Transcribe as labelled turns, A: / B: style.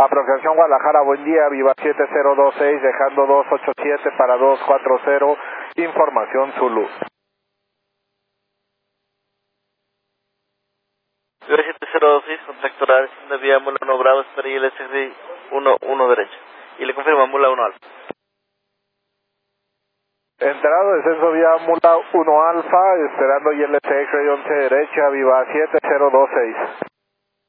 A: Aproximación Guadalajara, buen día, Viva 7026, dejando 287 para 240, información Zulu.
B: Viva 7026, contacto horario, de vía Mula 1 Bravo, espera y LSD 1 derecha. Y le confirma Mula 1 Alfa.
A: Entrado, descenso vía Mula 1 Alfa, esperando ILCX 11 derecha, Viva 7026.